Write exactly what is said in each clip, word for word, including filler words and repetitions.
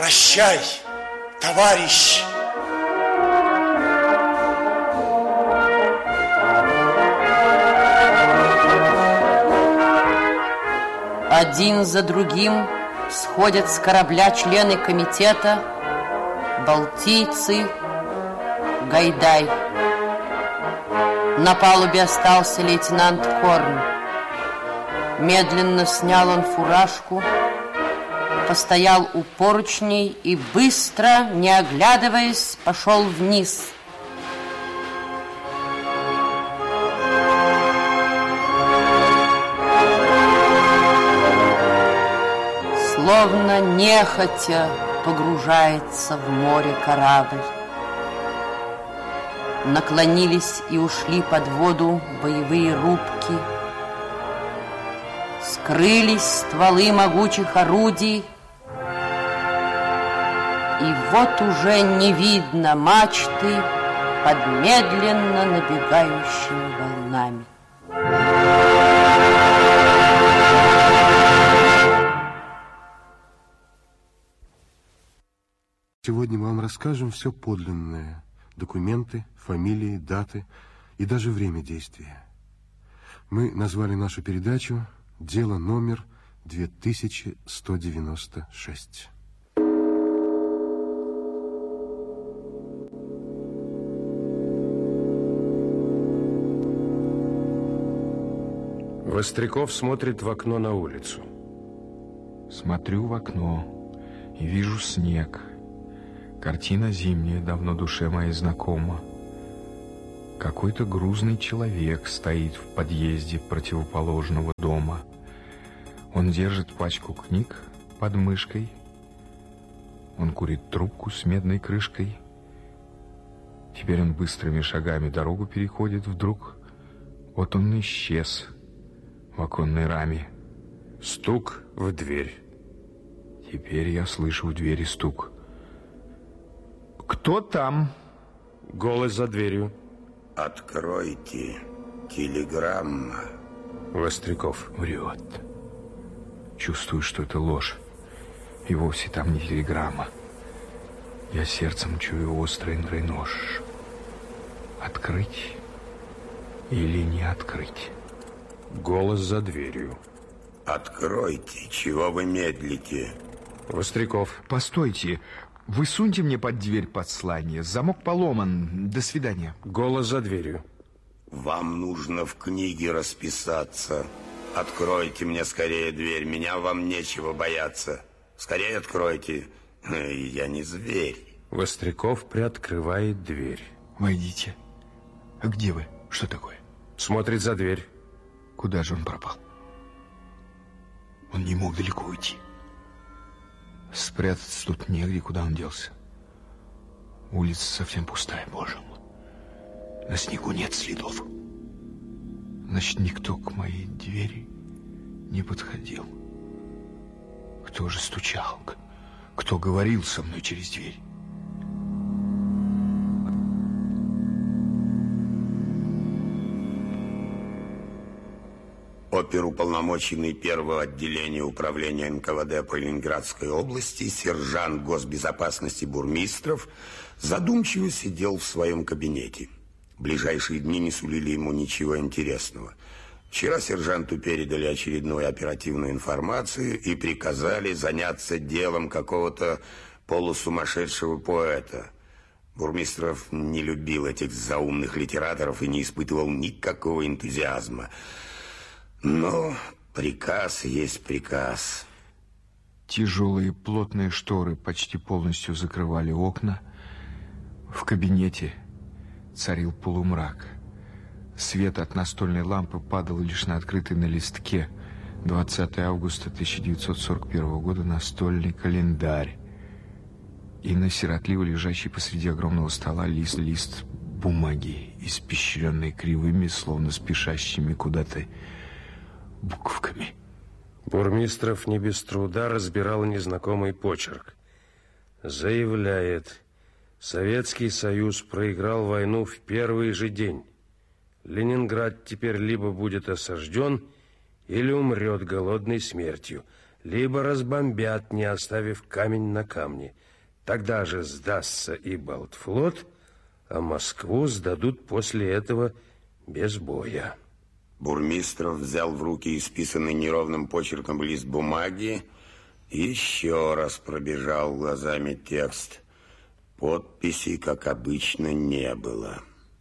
Прощай, товарищ! Один за другим сходят с корабля члены комитета, балтийцы, Гайдай. На палубе остался лейтенант Корн. Медленно снял он фуражку, постоял у поручней и быстро, не оглядываясь, пошел вниз. Словно нехотя погружается в море корабль. Наклонились и ушли под воду боевые рубки. Скрылись стволы могучих орудий, и вот уже не видно мачты под медленно набегающими волнами. Сегодня мы вам расскажем все подлинное. Документы, фамилии, даты и даже время действия. Мы назвали нашу передачу «Дело номер две тысячи сто девяносто шесть». Востряков смотрит в окно на улицу. Смотрю в окно и вижу снег. Картина зимняя, давно душе моей знакома. Какой-то грузный человек стоит в подъезде противоположного дома. Он держит пачку книг под мышкой. Он курит трубку с медной крышкой. Теперь он быстрыми шагами дорогу переходит. Вдруг вот он исчез в оконной раме. Стук в дверь. Теперь я слышу в двери стук. Кто там? Голос за дверью. Откройте. Телеграмма. Востряков. Врет. Чувствую, что это ложь. И вовсе там не телеграмма. Я сердцем чую острый нож. Открыть или не открыть? Голос за дверью. Откройте. Чего вы медлите? Востряков. Постойте. Вы суньте мне под дверь послание. Замок поломан. До свидания. Голос за дверью. Вам нужно в книге расписаться. Откройте мне скорее дверь. Меня вам нечего бояться. Скорее откройте. Я не зверь. Востряков приоткрывает дверь. Войдите. А где вы? Что такое? Смотрит за дверь. Куда же он пропал? Он не мог далеко уйти. Спрятаться тут негде, куда он делся. Улица совсем пустая, боже мой. На снегу нет следов. Значит, никто к моей двери не подходил. Кто же стучал? Кто говорил со мной через дверь? Оперуполномоченный первого отделения управления эн ка вэ дэ по Ленинградской области, сержант госбезопасности Бурмистров, задумчиво сидел в своем кабинете. Ближайшие дни не сулили ему ничего интересного. Вчера сержанту передали очередную оперативную информацию и приказали заняться делом какого-то полусумасшедшего поэта. Бурмистров не любил этих заумных литераторов и не испытывал никакого энтузиазма. Но приказ есть приказ. Тяжелые плотные шторы почти полностью закрывали окна. В кабинете царил полумрак. Свет от настольной лампы падал лишь на открытый на листке двадцатого августа тысяча девятьсот сорок первого года настольный календарь и на сиротливо лежащий посреди огромного стола лист-лист бумаги, испещренный кривыми, словно спешащими куда-то буквками. Бурмистров не без труда разбирал незнакомый почерк. Заявляет: Советский Союз проиграл войну в первый же день. Ленинград теперь либо будет осажден, или умрет голодной смертью. либо разбомбят, не оставив камень на камне. Тогда же сдастся и Балтфлот, а Москву сдадут после этого без боя. Бурмистров взял в руки исписанный неровным почерком лист бумаги и еще раз пробежал глазами текст. Подписи, как обычно, не было.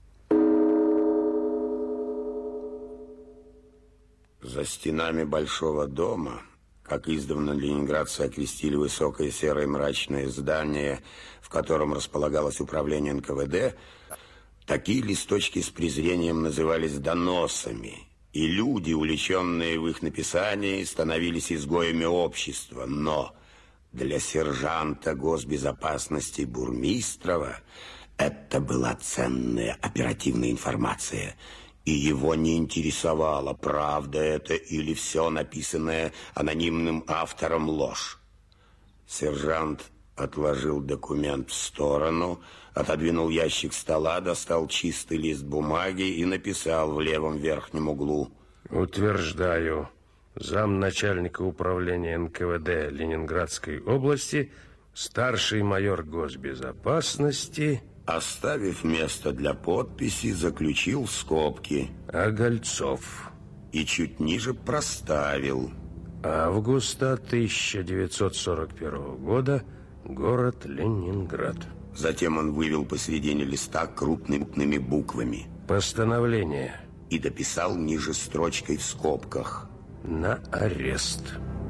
За стенами большого дома, как издавна ленинградцы окрестили высокое серое мрачное здание, в котором располагалось управление эн ка вэ дэ, такие листочки с презрением назывались доносами, и люди, увлеченные в их написании, становились изгоями общества. Но для сержанта госбезопасности Бурмистрова это была ценная оперативная информация, и его не интересовало, правда это или все написанное анонимным автором ложь. Сержант отложил документ в сторону, отодвинул ящик стола, достал чистый лист бумаги и написал в левом верхнем углу: утверждаю, замначальника управления эн ка вэ дэ Ленинградской области, старший майор госбезопасности, оставив место для подписи, заключил скобки Огольцов, и чуть ниже проставил: августа тысяча девятьсот сорок первого года, город Ленинград. Затем он вывел посередине листа крупными буквами постановление и дописал ниже строчкой в скобках: на арест.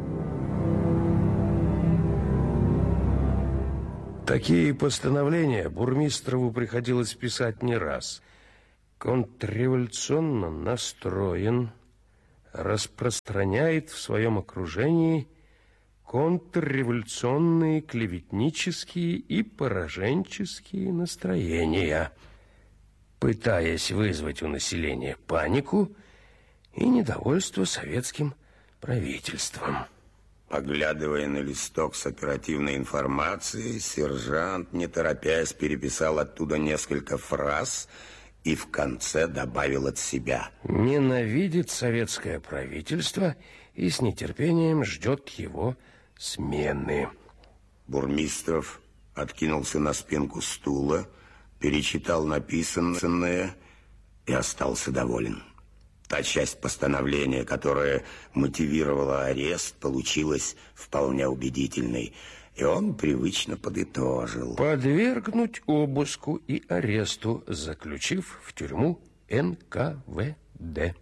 Такие постановления Бурмистрову приходилось писать не раз. Контрреволюционно настроен, распространяет в своем окружении контрреволюционные клеветнические и пораженческие настроения, пытаясь вызвать у населения панику и недовольство советским правительством. Поглядывая на листок с оперативной информацией, сержант, не торопясь, переписал оттуда несколько фраз и в конце добавил от себя: ненавидит советское правительство и с нетерпением ждет его смены. Бурмистров откинулся на спинку стула, перечитал написанное и остался доволен. Та часть постановления, которая мотивировала арест, получилась вполне убедительной, и он привычно подытожил: подвергнуть обыску и аресту, заключив в тюрьму эн ка вэ дэ.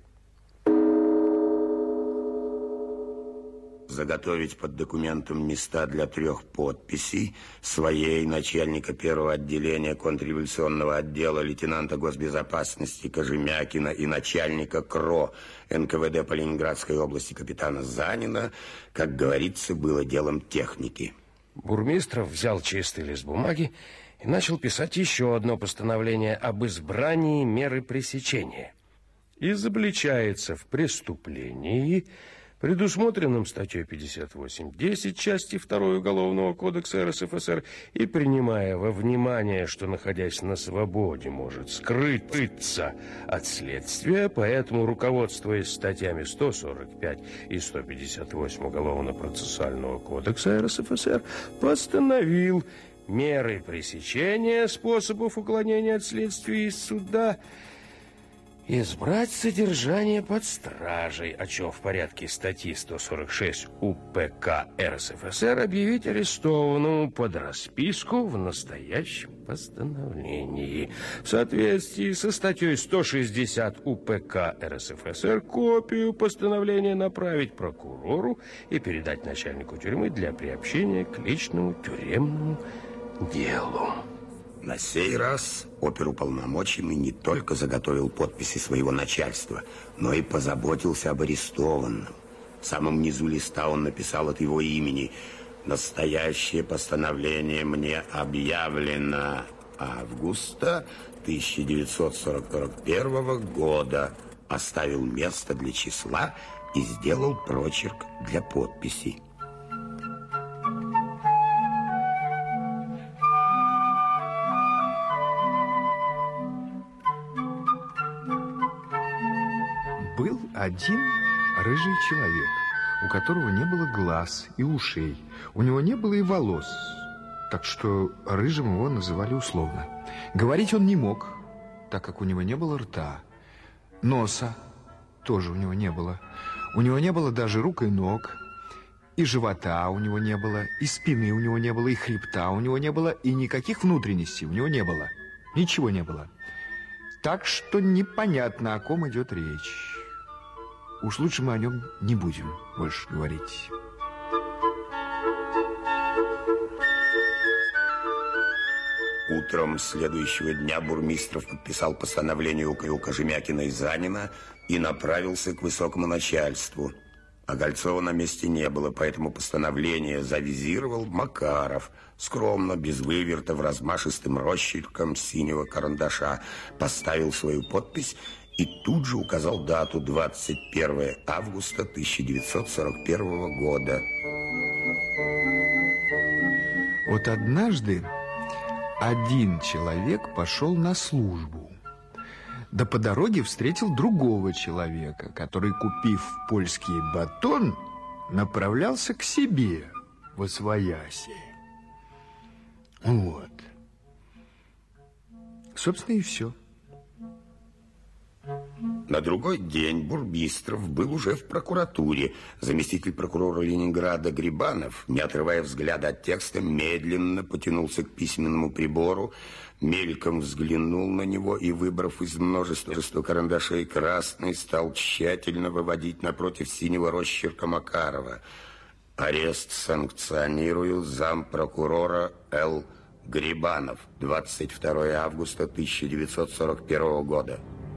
Заготовить под документом места для трех подписей, своей, начальника первого отделения контрреволюционного отдела лейтенанта госбезопасности Кожемякина и начальника КРО эн ка вэ дэ по Ленинградской области капитана Занина, как говорится, было делом техники. Бурмистров взял чистый лист бумаги и начал писать еще одно постановление об избрании меры пресечения. Изобличается в преступлении, предусмотренным статьей пятьдесят восемь десять части второй Уголовного кодекса эр эс эф эс эр, и принимая во внимание, что, находясь на свободе, может скрыться от следствия, поэтому, руководствуясь статьями сто сорок пять и сто пятьдесят восемь Уголовно-процессуального кодекса эр эс эф эс эр, постановил меры пресечения способов уклонения от следствия и суда избрать содержание под стражей, о чем в порядке статьи сто сорок шесть у пэ ка эр эс эф эс эр объявить арестованному под расписку в настоящем постановлении. В соответствии со статьей сто шестьдесят у пэ ка эр эс эф эс эр копию постановления направить прокурору и передать начальнику тюрьмы для приобщения к личному тюремному делу. На сей раз оперуполномоченный не только заготовил подписи своего начальства, но и позаботился об арестованном. В самом низу листа он написал от его имени: настоящее постановление мне объявлено августа тысяча девятьсот сорок первого года. Оставил место для числа и сделал прочерк для подписи. Был один рыжий человек. у которого не было глаз и ушей. У него не было и волос, так что рыжим его называли условно. Говорить он не мог, так как у него не было рта. Носа тоже у него не было. У него не было даже рук и ног. И живота у него не было, и спины у него не было, и хребта у него не было, и никаких внутренностей у него не было. Ничего не было. Так что непонятно, о ком идет речь. Уж лучше мы о нем не будем больше говорить. Утром следующего дня бурмистров подписал постановление у Кожемякина и Занина и направился к высокому начальству. А Гольцова на месте не было, поэтому постановление завизировал Макаров, скромно, без вывертов, размашистым росчерком синего карандаша, поставил свою подпись и тут же указал дату двадцать первое августа тысяча девятьсот сорок первого года. Вот однажды один человек пошел на службу. Да по дороге встретил другого человека, который, купив польский батон, направлялся к себе восвояси. Вот. Собственно, и все. На другой день Бурмистров был уже в прокуратуре. Заместитель прокурора Ленинграда Грибанов, не отрывая взгляда от текста, медленно потянулся к письменному прибору, мельком взглянул на него и, выбрав из множества карандашей красный, стал тщательно выводить напротив синего росчерка Макарова. Арест санкционирую зампрокурора Л. Грибанов. двадцать второе августа тысяча девятьсот сорок первого года.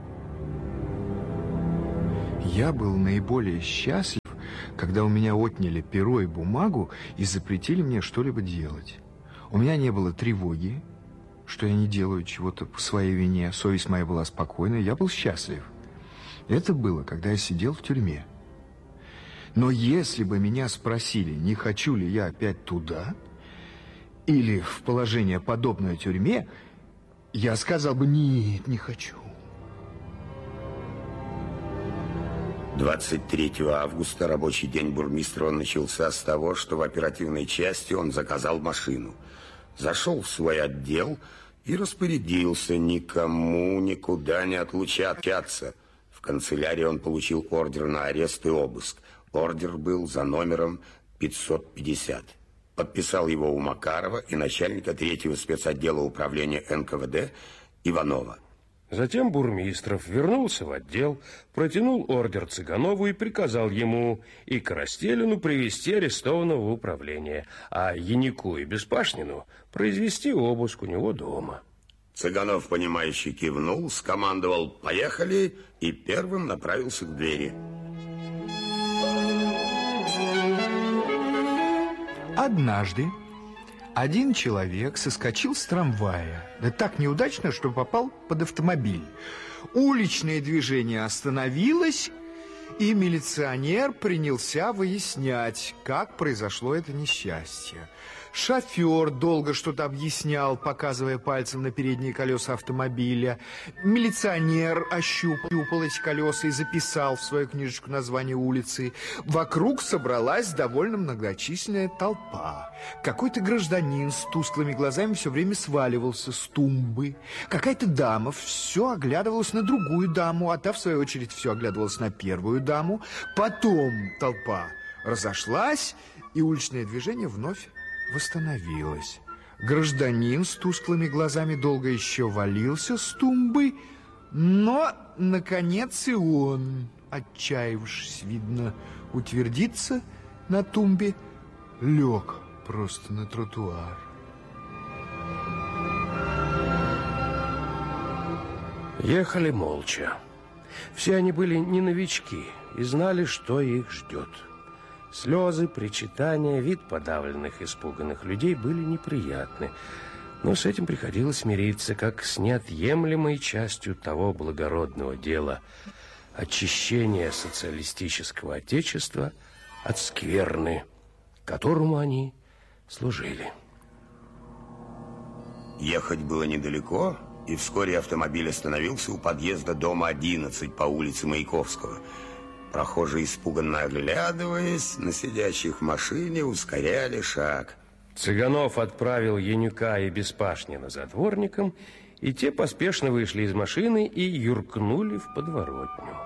Я был наиболее счастлив, когда у меня отняли перо и бумагу и запретили мне что-либо делать. У меня не было тревоги, что я не делаю чего-то по своей вине. Совесть моя была спокойна, я был счастлив. Это было, когда я сидел в тюрьме. Но если бы меня спросили, не хочу ли я опять туда, или в положение подобное тюрьме, я сказал бы: нет, не хочу. двадцать третьего августа рабочий день бурмистрова начался с того, что в оперативной части он заказал машину. Зашел в свой отдел и распорядился никому никуда не отлучаться. В канцелярии он получил ордер на арест и обыск. Ордер был за номером пятьсот пятьдесят. Подписал его у Макарова и начальника третьего спецотдела управления эн ка вэ дэ Иванова. Затем Бурмистров вернулся в отдел, протянул ордер Цыганову и приказал ему и Коростелину привести арестованного в управление, а Янику и Беспашнину произвести обыск у него дома. Цыганов, понимающе кивнул, скомандовал «поехали» и первым направился к двери. Однажды один человек соскочил с трамвая, да так неудачно, что попал под автомобиль. Уличное движение остановилось, и милиционер принялся выяснять, как произошло это несчастье. Шофер долго что-то объяснял, показывая пальцем на передние колеса автомобиля. Милиционер ощупал эти колеса и записал в свою книжечку название улицы. Вокруг собралась довольно многочисленная толпа. Какой-то гражданин с тусклыми глазами все время сваливался с тумбы. Какая-то дама все оглядывалась на другую даму, а та, в свою очередь, все оглядывалась на первую даму. Потом толпа разошлась, и уличное движение вновь восстановилось. Гражданин с тусклыми глазами долго еще валился с тумбы, но, наконец, и он, отчаявшись, видно, утвердиться на тумбе, лег просто на тротуар. Ехали молча. Все они были не новички и знали, что их ждет. Слезы, причитания, вид подавленных, испуганных людей были неприятны, но с этим приходилось мириться как с неотъемлемой частью того благородного дела – очищения социалистического отечества от скверны, которому они служили. Ехать было недалеко, и вскоре автомобиль остановился у подъезда дома одиннадцать по улице Маяковского. Прохожие, испуганно оглядываясь на сидящих в машине, ускоряли шаг. Цыганов отправил Янюка и Беспашнина за дворником, и те поспешно вышли из машины и юркнули в подворотню.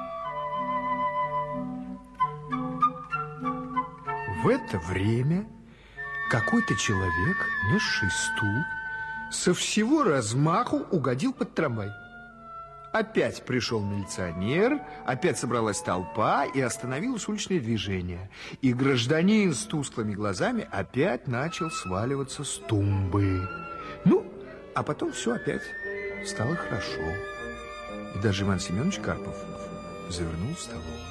В это время какой-то человек, несший стул, со всего размаху угодил под трамвай. Опять пришел милиционер, опять собралась толпа и остановилось уличное движение. И гражданин с тусклыми глазами опять начал сваливаться с тумбы. Ну, а потом все опять стало хорошо. И даже Иван Семенович Карпов завернул в столовую.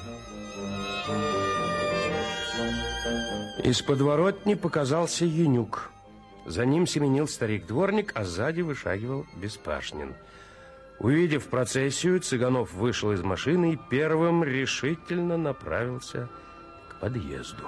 Из подворотни показался Янюк. За ним семенил старик-дворник, а сзади вышагивал Беспашнин. Увидев процессию, Цыганов вышел из машины и первым решительно направился к подъезду.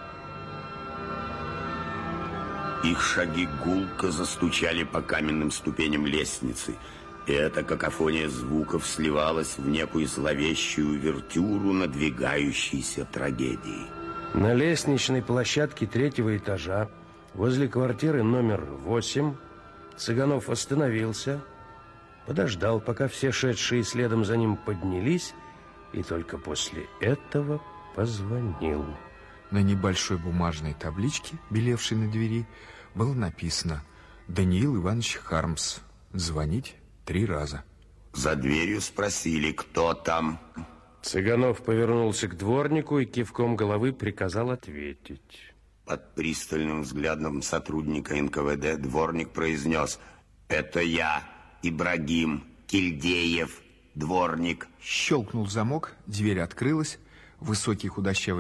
Их шаги гулко застучали по каменным ступеням лестницы, и эта какофония звуков сливалась в некую зловещую увертюру надвигающейся трагедии. На лестничной площадке третьего этажа, возле квартиры номер восемь, Цыганов остановился, подождал, пока все шедшие следом за ним поднялись, и только после этого позвонил. На небольшой бумажной табличке, белевшей на двери, было написано: Даниил Иванович Хармс. Звонить три раза. За дверью спросили, кто там. Цыганов повернулся к дворнику и кивком головы приказал ответить. Под пристальным взглядом сотрудника эн ка вэ дэ дворник произнес: «Это я, Ибрагим Кильдеев, дворник». Щелкнул замок, дверь открылась, высокий худощавый